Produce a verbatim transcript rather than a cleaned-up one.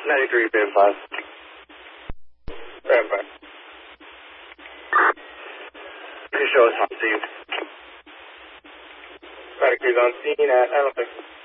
ninety-three, band five. Band five. You can show us on scene. Medic is on scene at, I don't think.